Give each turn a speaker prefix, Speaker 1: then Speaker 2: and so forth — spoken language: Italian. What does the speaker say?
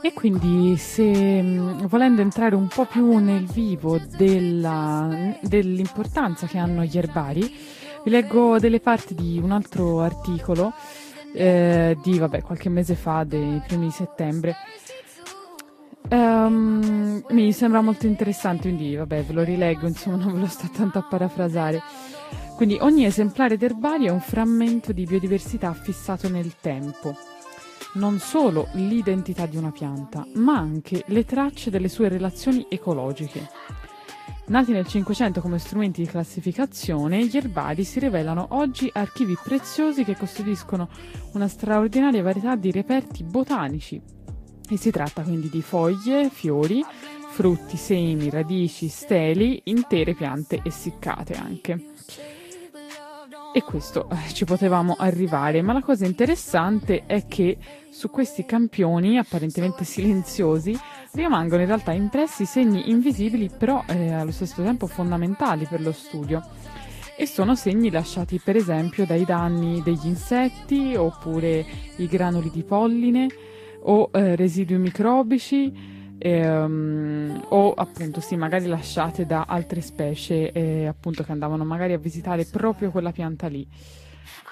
Speaker 1: E quindi se volendo entrare un po' più nel vivo dell'importanza che hanno gli erbari, vi leggo delle parti di un altro articolo di vabbè, qualche mese fa, dei primi di settembre. Mi sembra molto interessante, quindi vabbè, ve lo rileggo, insomma, non ve lo sto tanto a parafrasare. Quindi ogni esemplare d'erbario è un frammento di biodiversità fissato nel tempo. Non solo l'identità di una pianta, ma anche le tracce delle sue relazioni ecologiche. Nati nel Cinquecento come strumenti di classificazione, gli erbari si rivelano oggi archivi preziosi che costituiscono una straordinaria varietà di reperti botanici. E si tratta quindi di foglie, fiori, frutti, semi, radici, steli, intere piante essiccate anche. E questo ci potevamo arrivare, ma la cosa interessante è che su questi campioni, apparentemente silenziosi, rimangono in realtà impressi segni invisibili, però allo stesso tempo fondamentali per lo studio. E sono segni lasciati per esempio dai danni degli insetti, oppure i granuli di polline, o residui microbici, o appunto sì, magari lasciate da altre specie appunto che andavano magari a visitare proprio quella pianta lì.